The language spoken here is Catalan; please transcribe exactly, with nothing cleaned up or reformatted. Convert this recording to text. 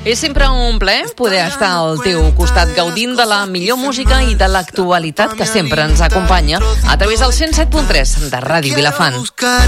És sempre un plaer poder estar al teu costat gaudint de la millor música i de l'actualitat que sempre ens acompanya a través del cent set punt tres de Ràdio Vilafant.